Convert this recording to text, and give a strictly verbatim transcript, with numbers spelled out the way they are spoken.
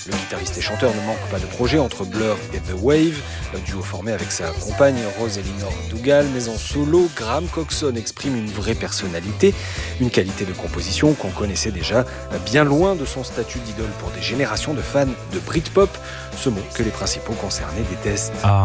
Le guitariste et chanteur ne manque pas de projets entre Blur et The Wave, le duo formé avec sa compagne Rose Elinor Dougal, mais en solo, Graham Coxon exprime une vraie personnalité, une qualité de composition qu'on connaissait déjà, bien loin de son statut d'idole pour des générations de fans de Britpop, ce mot que les principaux concernés détestent. Ah.